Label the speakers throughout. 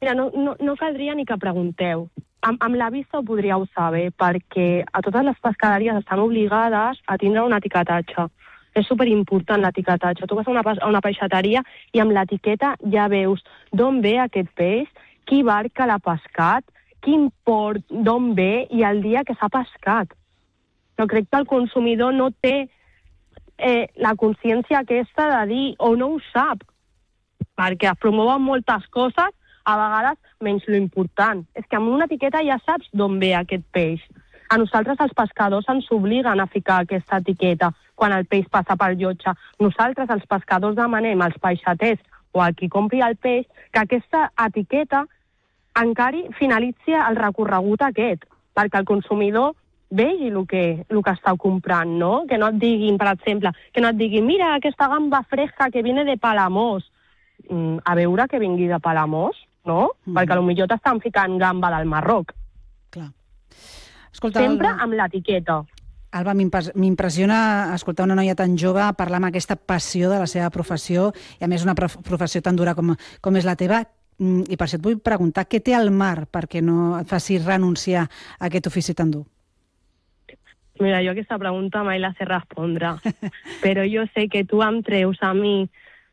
Speaker 1: Mira, no caldria ni que pregunteu. Amb la vista ho podríeu saber, perquè a totes les pescaderies estan obligades a tindre un etiquetatge. És superimportant l'etiquetatge. Tu vas a una peixateria i amb l'etiqueta ja veus d'on ve aquest peix, qui barca l'ha pescat, quin port, d'on ve i el dia que s'ha pescat. Jo crec que el consumidor no té la consciència aquesta de dir, o no ho sap, perquè es promouen moltes coses, a vegades menys lo important. És que amb una etiqueta ja saps d'on ve aquest peix. A nosaltres els pescadors ens obliguen a ficar aquesta etiqueta quan el peix passa pel llotge. Nosaltres els pescadors demanem als peixaters o a qui compri el peix que aquesta etiqueta encara finalitzi el recorregut aquest, perquè el consumidor vegi el que està comprant, no? Que no et diguin, per exemple, mira, aquesta gamba fresca que viene de Palamós. A veure que vingui de Palamós, no? Perquè potser t'estan ficant gamba del Marroc.
Speaker 2: Clar. Escolta,
Speaker 1: sempre amb l'etiqueta.
Speaker 2: Alba, m'impressiona escoltar una noia tan jove parlar amb aquesta passió de la seva professió, i a més una professió tan dura com és la teva. I per això et vull preguntar, què té el mar perquè no et faci renunciar a aquest ofici tan dur?
Speaker 1: Mira, jo aquesta pregunta mai la sé respondre, però jo sé que tu em treus a mi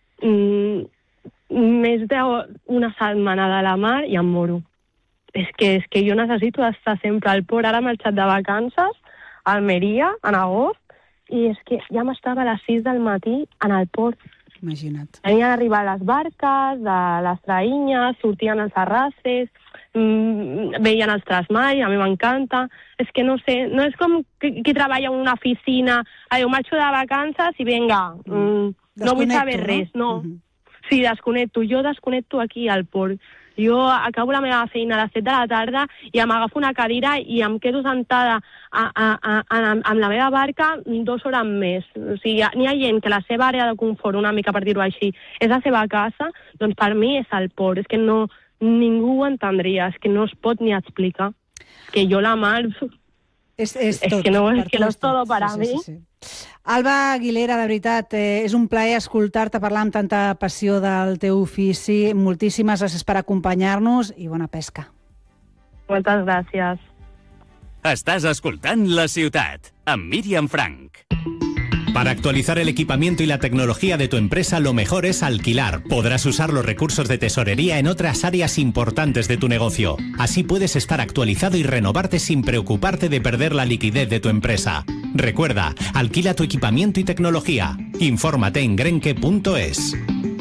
Speaker 1: més d'una setmana de la mar i em moro. És que jo necessito estar sempre al port. Ara m'he marxat de vacances a Almeria, en agost, i és que ja m'estava a les 6 del matí en el port.
Speaker 2: Imagina't.
Speaker 1: Tenien d'arribar les barques, de les traïnyes, sortien els arrasses, veien els trasmalls, a mi m'encanta. És que no sé, no és com qui treballa en una oficina, jo marxo de vacances i vinga, no vull saber res, no. Sí, jo desconnecto aquí al port. Jo acabo la meva feina a les 7 de la tarda i m'agafo una cadira i em quedo sentada amb la meva barca 2 hores més. O sigui, n'hi ha gent que la seva àrea de confort, una mica per dir-ho així, és la seva casa, doncs per mi és el port. És que ningú ho entendria, és que no es pot ni explicar. Que jo la mar...
Speaker 2: És que no
Speaker 1: és tot per a mi.
Speaker 2: Alba Aguilera, de veritat, és un plaer escoltar-te parlar amb tanta passió del teu ofici. Moltíssimes gràcies per acompanyar-nos i bona pesca.
Speaker 1: Moltes gràcies.
Speaker 3: Estàs escoltant La Ciutat, amb Míriam Frank.
Speaker 4: Para actualizar el equipamiento y la tecnología de tu empresa, lo mejor es alquilar. Podrás usar los recursos de tesorería en otras áreas importantes de tu negocio. Así puedes estar actualizado y renovarte sin preocuparte de perder la liquidez de tu empresa. Recuerda, alquila tu equipamiento y tecnología. Infórmate en grenke.es.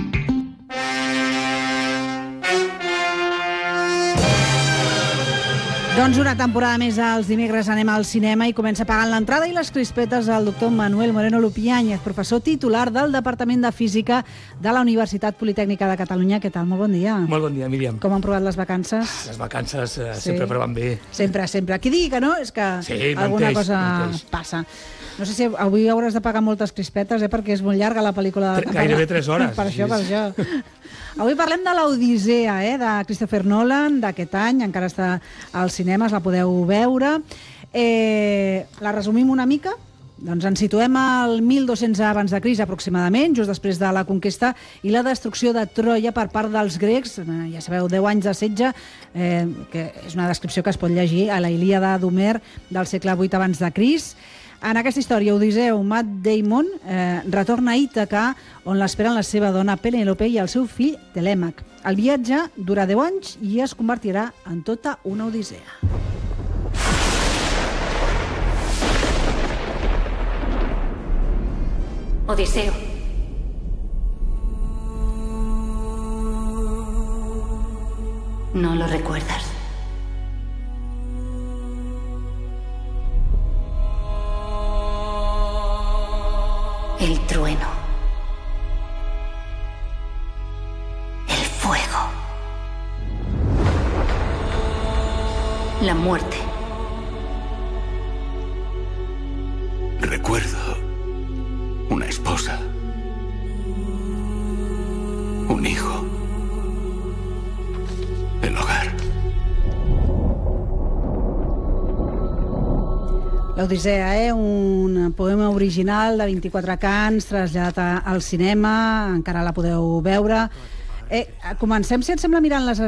Speaker 2: Doncs una temporada més als dimecres anem al cinema i comença pagant l'entrada i les crispetes al doctor Manuel Moreno Lupiáñez, professor titular del Departament de Física de la Universitat Politècnica de Catalunya. Què tal? Molt bon dia.
Speaker 5: Molt bon dia, Míriam.
Speaker 2: Com han provat les vacances?
Speaker 5: Les vacances sempre proven bé.
Speaker 2: Sempre. Qui digui que no, és que alguna cosa passa. No sé si avui hauràs de pagar moltes crispetes, perquè és molt llarga la pel·lícula.
Speaker 5: Gairebé 3 hores.
Speaker 2: Per això. Avui parlem de l'Odissea, de Christopher Nolan, d'aquest any, encara està als cinemes, la podeu veure. La resumim una mica? Doncs ens situem al 1200 abans de Crist, aproximadament, just després de la conquesta i la destrucció de Troia per part dels grecs. Ja sabeu, 10 anys de setge, que és una descripció que es pot llegir a la Ilíada d'Homer del segle VIII abans de Crist. En aquesta història, Odisseu, Matt Damon, retorna a Ítaca, on l'esperen la seva dona Penélope i el seu fill Telèmac. El viatge dura 10 anys i es convertirà en tota una odissea.
Speaker 6: Odiseo. ¿No lo recuerdas? El trueno. El fuego. La muerte.
Speaker 3: Recuerdo una esposa, un hijo, el hogar.
Speaker 2: L'Odissea, un poema original de 24 cants, traslladat al cinema, encara la podeu veure. Comencem, si et sembla, mirant les